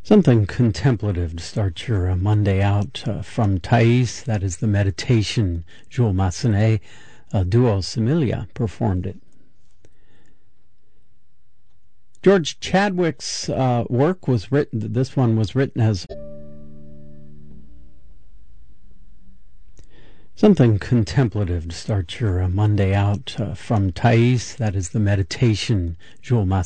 Something contemplative to start your Monday out from Thais. That is the meditation. Jules Massenet, Duo Similia, performed it. George Chadwick's work was written, this one was written as something contemplative to start your Monday out from Thais. That is the meditation. Jules Massenet.